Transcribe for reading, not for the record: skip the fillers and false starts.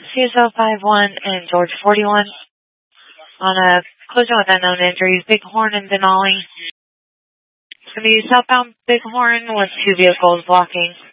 CSL 51 and George 41 on a collision with unknown injuries, Bighorn and Denali. It's going to be southbound Bighorn with 2 vehicles blocking.